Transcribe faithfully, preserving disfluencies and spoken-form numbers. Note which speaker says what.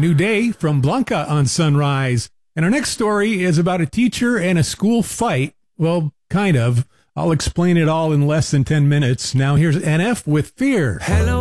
Speaker 1: New day from Blanca on Sunrise. And our next story is about a teacher and a school fight. Well, kind of. I'll explain it all in less than ten minutes. Now here's N F with Fear.
Speaker 2: Hello.